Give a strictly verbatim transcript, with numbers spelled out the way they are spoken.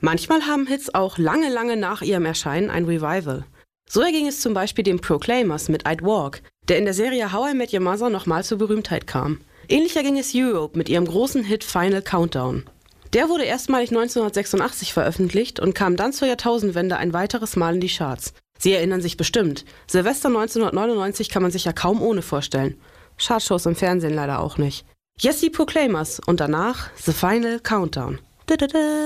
Manchmal haben Hits auch lange, lange nach ihrem Erscheinen ein Revival. So erging es zum Beispiel den Proclaimers mit I'd Walk, der in der Serie How I Met Your Mother nochmal zur Berühmtheit kam. Ähnlich erging es Europe mit ihrem großen Hit Final Countdown. Der wurde erstmalig neunzehnhundertsechsundachtzig veröffentlicht und kam dann zur Jahrtausendwende ein weiteres Mal in die Charts. Sie erinnern sich bestimmt. Silvester neunzehnhundertneunundneunzig kann man sich ja kaum ohne vorstellen. Chartshows im Fernsehen leider auch nicht. Jetzt die Proclaimers und danach The Final Countdown.